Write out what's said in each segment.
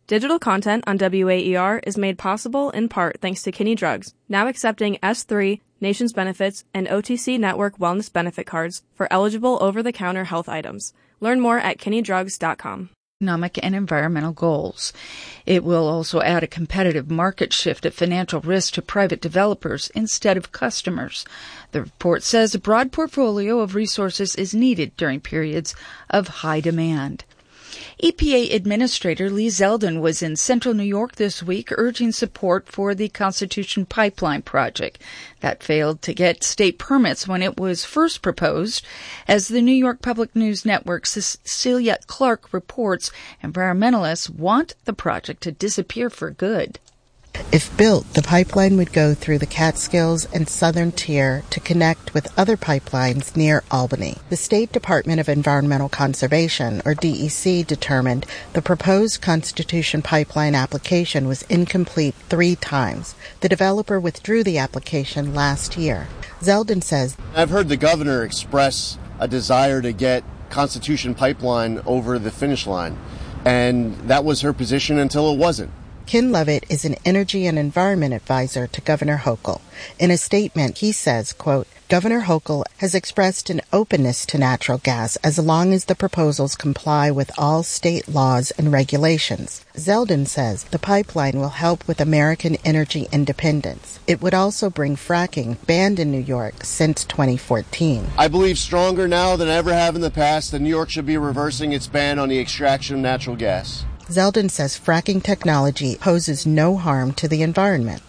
Digital content on WAER is made possible in part thanks to Kinney Drugs, now accepting S3, Nations Benefits, and OTC Network Wellness Benefit Cards for eligible over-the-counter health items. Learn more at kinneydrugs.com. Economic and environmental goals. It will also add a competitive market shift of financial risk to private developers instead of customers. The report says a broad portfolio of resources is needed during periods of high demand. EPA Administrator Lee Zeldin was in central New York this week urging support for the Constitution Pipeline project. That failed to get state permits when it was first proposed. As the New York Public News Network's Cecilia Clark reports, environmentalists want the project to disappear for good. If built, the pipeline would go through the Catskills and Southern Tier to connect with other pipelines near Albany. The State Department of Environmental Conservation, or DEC, determined the proposed Constitution Pipeline application was incomplete 3 times. The developer withdrew the application last year. Zeldin says, I've heard the governor express a desire to get Constitution Pipeline over the finish line, and that was her position until it wasn't. Ken Levitt is an energy and environment advisor to Governor Hochul. In a statement, he says, quote, Governor Hochul has expressed an openness to natural gas as long as the proposals comply with all state laws and regulations. Zeldin says the pipeline will help with American energy independence. It would also bring fracking, banned in New York since 2014. I believe stronger now than I ever have in the past that New York should be reversing its ban on the extraction of natural gas. Zeldin says fracking technology poses no harm to the environment.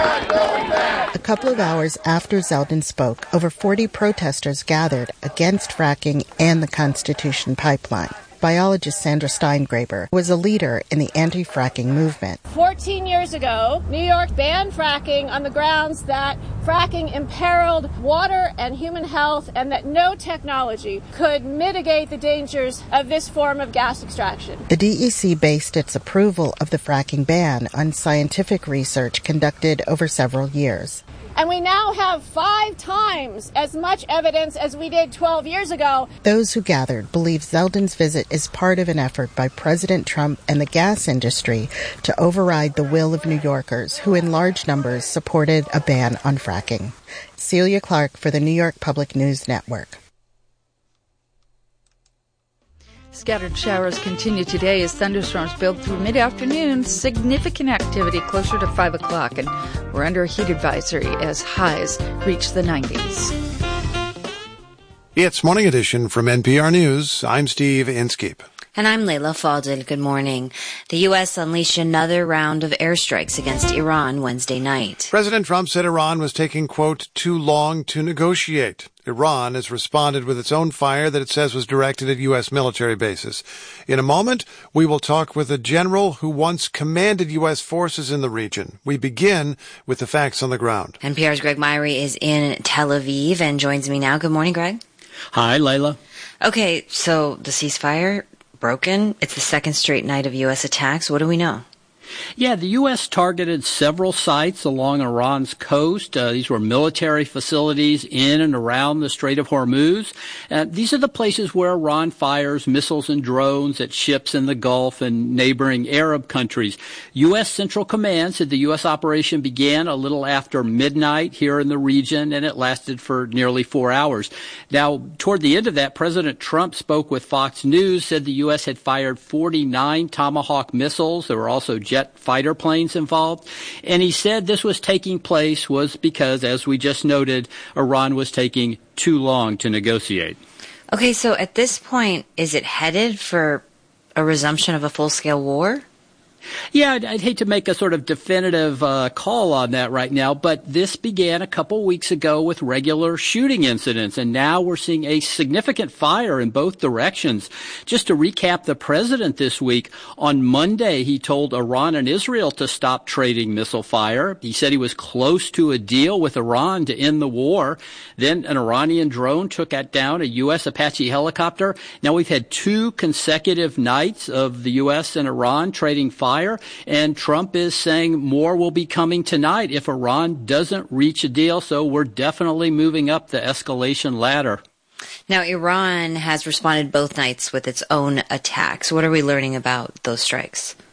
A couple of hours after Zeldin spoke, over 40 protesters gathered against fracking and the Constitution Pipeline. Biologist Sandra Steingraber was a leader in the anti-fracking movement. 14 years ago, New York banned fracking on the grounds that fracking imperiled water and human health and that no technology could mitigate the dangers of this form of gas extraction. The DEC based its approval of the fracking ban on scientific research conducted over several years. And we now have 5 times as much evidence as we did 12 years ago. Those who gathered believe Zeldin's visit is part of an effort by President Trump and the gas industry to override the will of New Yorkers, who in large numbers supported a ban on fracking. Celia Clark for the New York Public News Network. Scattered showers continue today as thunderstorms build through mid-afternoon. Significant activity closer to 5 o'clock, and we're under a heat advisory as highs reach the 90s. It's Morning Edition from NPR News. I'm Steve Inskeep. And I'm Layla Fadel. Good morning. The U.S. unleashed another round of airstrikes against Iran Wednesday night. President Trump said Iran was taking, quote, too long to negotiate. Iran has responded with its own fire that it says was directed at U.S. military bases. In a moment, we will talk with a general who once commanded U.S. forces in the region. We begin with the facts on the ground. NPR's Greg Myrie is in Tel Aviv and joins me now. Good morning, Greg. Hi, Layla. Okay, so the ceasefire broken. It's the second straight night of U.S. attacks. What do we know? Yeah, the U.S. targeted several sites along Iran's coast. These were military facilities in and around the Strait of Hormuz. These are the places where Iran fires missiles and drones at ships in the Gulf and neighboring Arab countries. U.S. Central Command said the U.S. operation began a little after midnight here in the region, and it lasted for nearly 4 hours. Now, toward the end of that, President Trump spoke with Fox News, said the U.S. had fired 49 Tomahawk missiles. There were also jet fighter planes involved. And he said this was taking place was because, as we just noted, Iran was taking too long to negotiate. Okay, so at this point, is it headed for a resumption of a full-scale war? Yeah, I'd hate to make a sort of definitive call on that right now, but this began a couple weeks ago with regular shooting incidents, and now we're seeing a significant fire in both directions. Just to recap the president this week, on Monday he told Iran and Israel to stop trading missile fire. He said he was close to a deal with Iran to end the war. Then an Iranian drone took down a U.S. Apache helicopter. Now we've had 2 consecutive nights of the U.S. and Iran trading fire. And Trump is saying more will be coming tonight if Iran doesn't reach a deal. So we're definitely moving up the escalation ladder. Now, Iran has responded both nights with its own attacks. What are we learning about those strikes?